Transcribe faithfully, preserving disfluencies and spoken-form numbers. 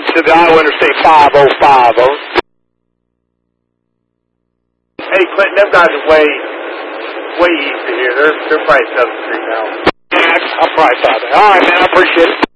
to the Iowa Interstate five oh five. Over. Hey, Clinton, them guys are way, way east of here. They're, they're probably seventh Street now. Yeah, I'm probably five. All right, man, I appreciate it.